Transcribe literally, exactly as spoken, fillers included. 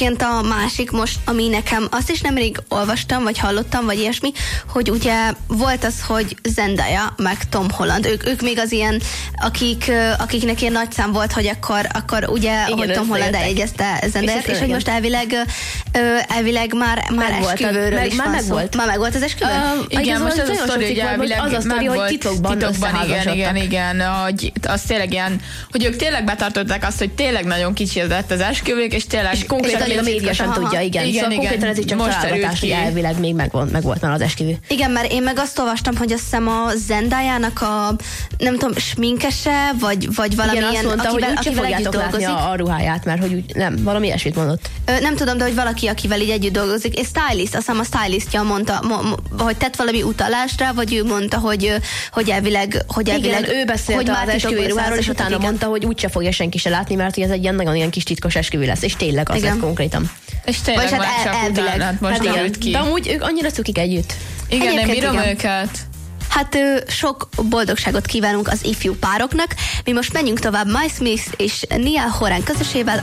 egyébként a másik most, ami nekem azt is nemrég olvastam, vagy hallottam, vagy ilyesmi, hogy ugye volt az, hogy Zendaya meg Tom Holland, ők, ők még az ilyen, akik, akiknek ilyen nagy szám volt, hogy akkor, akkor ugye, igen, hogy Tom Holland eljegyezte Zendayát, és, és hogy most elvileg elvileg már, már esküvőről meg, is már van meg szó. volt. Már meg volt az esküvő? Uh, igen, most az a sztori, hogy elvileg az a sztori, hogy titokban, titokban igen, igen, igen, hogy az tényleg ilyen, hogy ők tényleg betartották azt, hogy tényleg nagyon kicsi lett az esküvők, és tényleg... És konkrétan még a média sem tudja, igen. igen, szóval igen, konkrétan ez így csak találgatás, hogy elvileg még megvolt, megvolt már az esküvő. Igen, mert én meg azt olvastam, hogy azt hiszem a Zendayának a, nem tudom, sminkese, vagy, vagy valamilyen, igen, azt mondta, akivel, hogy úgyse fogjátok látni a, a ruháját, mert hogy úgy, nem, valami ilyesmit mondott. Ö, nem tudom, de hogy valaki, akivel így együtt dolgozik, és stylist, azt hiszem a stylistja mondta, mo, mo, hogy tett valami utalást rá, vagy ő mondta, hogy, hogy elvileg, hogy elvileg, igen, ő beszélt hogy az esküvői ruháról, és utána igen. mondta, hogy úgyse fogja senki se látni, mert hogy ez egy ilyen nagyon ilyen kis titkos esküvő lesz, és tényleg az lesz konkrétan. És tényleg hát már el, csak elvileg. utána, most hát derült ki. De amúgy ők annyira cukik együtt. Igen, én bírom igen. őket. Hát sok boldogságot kívánunk az ifjú pároknak. Mi most menjünk tovább Miles Smith és Niall Horan közösével